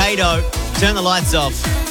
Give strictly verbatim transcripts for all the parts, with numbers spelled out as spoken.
Beto, Turn the Lights Off.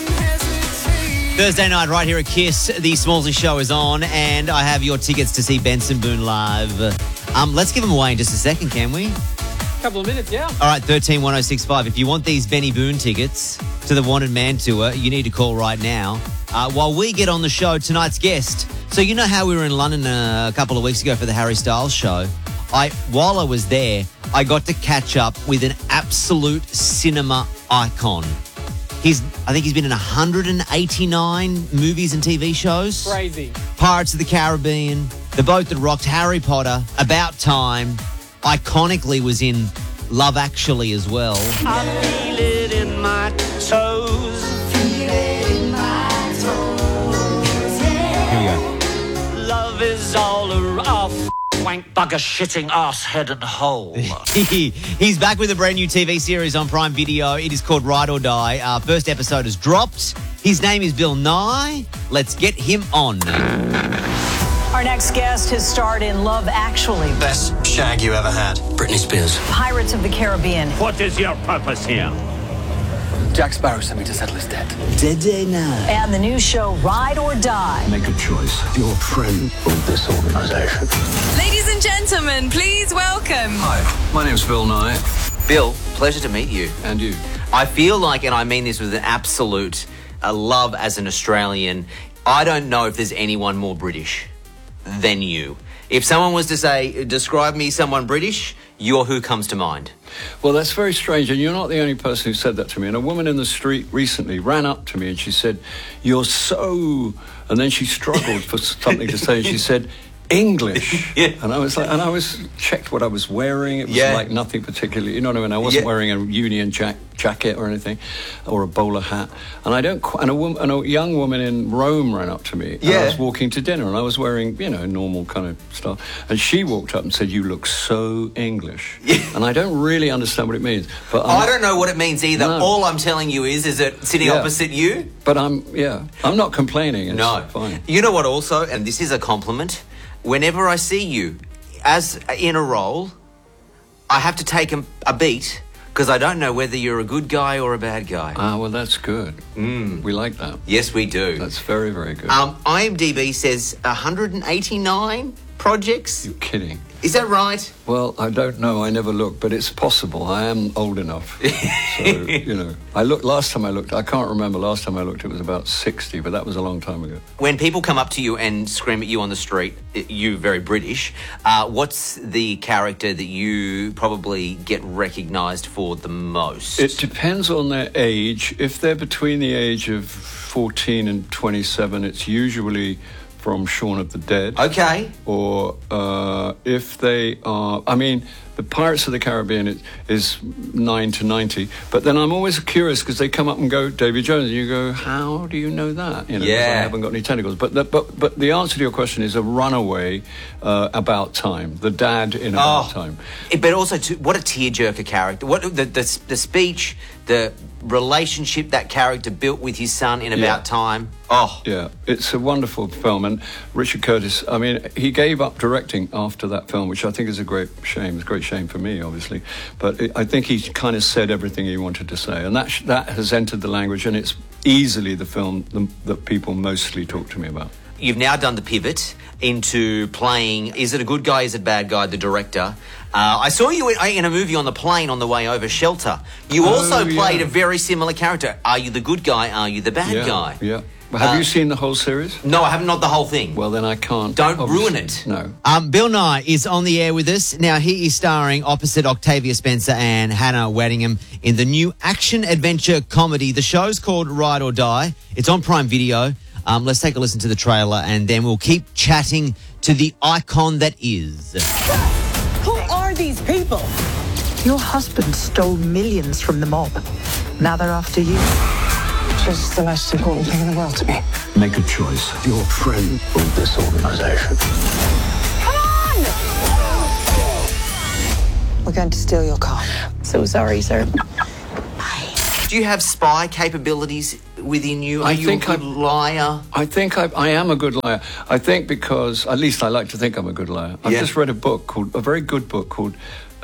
Thursday night right here at Kiss, the Smallsy Show is on, and I have your tickets to see Benson Boone live. Um, let's give them away in just a second, can we? Couple of minutes, yeah. All right, thirteen one oh six five. If you want these Benny Boone tickets to the Wanted Man Tour, you need to call right now. Uh, while we get on the show, tonight's guest. So you know how we were in London a couple of weeks ago for the Harry Styles show? I, while I was there, I got to catch up with an absolute cinema icon. He's, I think he's been in one hundred eighty-nine movies and T V shows. Crazy. Pirates of the Caribbean, The Boat That Rocked, Harry Potter, About Time. Iconically was in Love Actually as well. I feel it in my toes. Feel it in my toes. Here we go. Love is all around. Wank bugger shitting ass head and hole. He's back with a brand new T V series on Prime Video. It is called Ride or Die. Our first episode has dropped. His name is Bill Nye. Let's get him on. Our next guest has starred in Love Actually. Best shag you ever had. Britney Spears. Pirates of the Caribbean. What is your purpose here? Jack Sparrow sent me to settle his debt. Today now. And the new show Ride or Die. Make a choice. You're a friend of this organization. Ladies and gentlemen, please welcome. Hi, my name's Bill Nye. Bill, pleasure to meet you. And you. I feel like, and I mean this with an absolute uh, love as an Australian, I don't know if there's anyone more British than you. If someone was to say, describe me someone British, you're who comes to mind. Well, that's very strange, and you're not the only person who said that to me. And a woman in the street recently ran up to me and she said, you're so... And then she struggled for something to say, and she said, English. Yeah. And I was like, and I was checked what I was wearing. It was yeah. like nothing particularly, you know what I mean? I wasn't yeah. wearing a Union Jack jacket or anything, or a bowler hat. And I don't. Qu- and a woman, and a young woman in Rome ran up to me. And yeah. I was walking to dinner, and I was wearing, you know, normal kind of stuff. And she walked up and said, "You look so English." Yeah. And I don't really understand what it means. But I'm, I don't know what it means either. No. All I'm telling you is, is it sitting yeah. opposite you? But I'm, yeah, I'm not complaining. It's no, fine. You know what? Also, and this is a compliment. Whenever I see you as in a role, I have to take a, a beat because I don't know whether you're a good guy or a bad guy. Ah, well, that's good. Mm. We like that. Yes, we do. That's very, very good. Um, IMDb says one hundred eighty-nine projects. You're kidding. Is that right? Well, I don't know. I never looked, but it's possible. I am old enough. So, you know, I looked, last time I looked, I can't remember, last time I looked it was about sixty, but that was a long time ago. When people come up to you and scream at you on the street, you very British, uh, what's the character that you probably get recognised for the most? It depends on their age. If they're between the age of fourteen and twenty-seven, it's usually from Shaun of the Dead. Okay. Or uh, if they are... I mean, the Pirates of the Caribbean is, is nine to ninety, but then I'm always curious because they come up and go, Davy Jones, and you go, how do you know that? You know, 'cause Yeah. I haven't got any tentacles. But the, but, but the answer to your question is a runaway uh, About Time, the dad in About Oh. Time. But also, to, what a tearjerker character. What the, the the speech, the relationship that character built with his son in About Yeah. Time. Oh. Yeah, it's a wonderful film. And Richard Curtis, I mean, he gave up directing after that film, which I think is a great shame. It's a great shame for me, obviously. But it, I think he kind of said everything he wanted to say. And that sh- that has entered the language, and it's easily the film the, that people mostly talk to me about. You've now done the pivot into playing, is it a good guy, is it a bad guy, the director. Uh, I saw you in, in a movie on the plane on the way over, Shelter. You Oh, also played yeah. a very similar character. Are you the good guy, are you the bad yeah, guy? Yeah. Well, have Uh, you seen the whole series? No, I haven't, not the whole thing. Well, then I can't. Don't obviously- ruin it. No. Um, Bill Nye is on the air with us. Now, he is starring opposite Octavia Spencer and Hannah Waddingham in the new action-adventure comedy. The show's called Ride or Die. It's on Prime Video. Um, let's take a listen to the trailer, and then we'll keep chatting to the icon that is. Who are these people? Your husband stole millions from the mob. Now they're after you. She's the most important thing in the world to me. Make a choice. You're a friend of this organization. Come on! We're going to steal your car. So sorry, sir. Do you have spy capabilities within you? Are I you think a good I- liar? I think I, I am a good liar. I think because, at least I like to think I'm a good liar. I've Yeah. just read a book called, a very good book called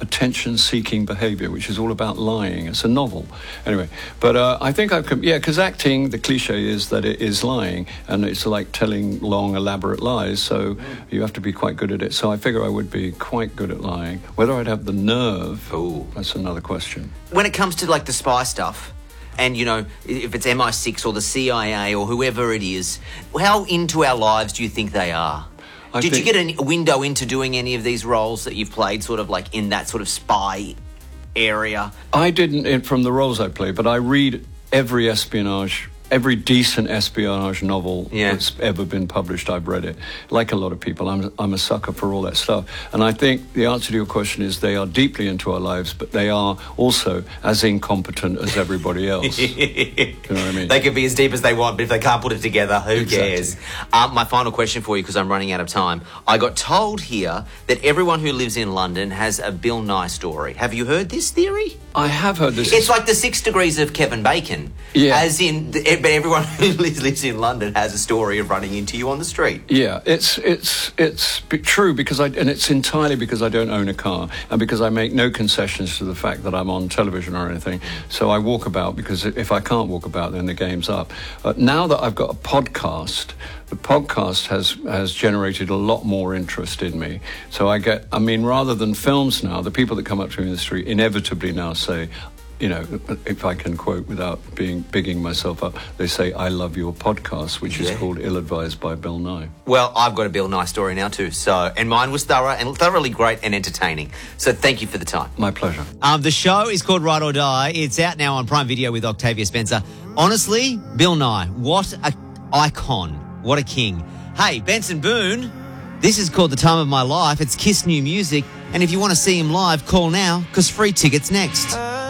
attention-seeking behavior, which is all about lying. It's a novel. Anyway, but uh, I think I could, yeah, because acting, the cliche is that it is lying, and it's like telling long, elaborate lies, so you have to be quite good at it. So I figure I would be quite good at lying. Whether I'd have the nerve, Ooh. that's another question. When it comes to like the spy stuff, and you know, if it's M I six or the C I A or whoever it is, how into our lives do you think they are? I Did think- you get a window into doing any of these roles that you've played, sort of like in that sort of spy area? I didn't in- from the roles I played, but I read every espionage, every decent espionage novel Yeah. that's ever been published. I've read it. Like a lot of people, I'm, I'm a sucker for all that stuff. And I think the answer to your question is they are deeply into our lives, but they are also as incompetent as everybybody else. Do you know what I mean? They can be as deep as they want, but if they can't put it together, who Exactly. cares? Um, my final question for you, because I'm running out of time. I got told here that everyone who lives in London has a Bill Nye story. Have you heard this theory? I have heard this. It's like the six degrees of Kevin Bacon. Yeah. As in, the, but everyone who lives, lives in London has a story of running into you on the street. Yeah, it's it's it's b- true because I and it's entirely because I don't own a car and because I make no concessions to the fact that I'm on television or anything. So I walk about because if I can't walk about, then the game's up. Uh, now that I've got a podcast, the podcast has has generated a lot more interest in me. So I get, I mean, rather than films now, the people that come up to me in the street inevitably now say, you know, if I can quote without being bigging myself up, they say, I love your podcast, which Yeah. is called Ill-Advised by Bill Nye. Well, I've got a Bill Nye story now too. So, and mine was thorough and thoroughly great and entertaining. So, thank you for the time. My pleasure. Um, the show is called Ride or Die. It's out now on Prime Video with Octavia Spencer. Honestly, Bill Nye, what a icon, what a king. Hey, Benson Boone, this is called The Time of My Life. It's Kiss New Music, and if you want to see him live, call now because free tickets next.